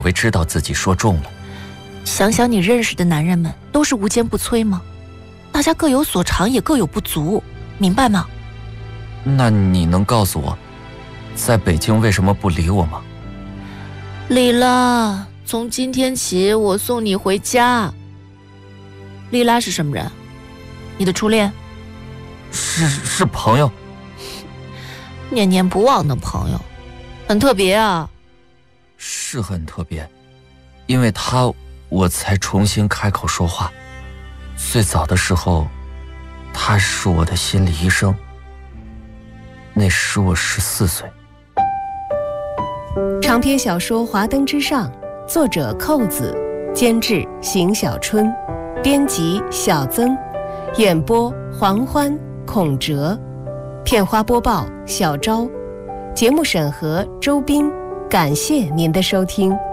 会知道自己说重了。 想想你认识的男人们都是无坚不摧吗？大家各有所长，也各有不足，明白吗？ 那你能告诉我，在北京为什么不理我吗？ 理了，从今天起我送你回家。莉拉是什么人？你的初恋？ 是朋友。 念念不忘的朋友，很特别啊。 是很特别，因为他我才重新开口说话。最早的时候，他是我的心理医生。那时我14岁。 长篇小说《华灯之上》，作者寇子，监制邢小春，编辑小曾，演播黄欢、孔哲，片花播报小昭，节目审核周斌。感谢您的收听。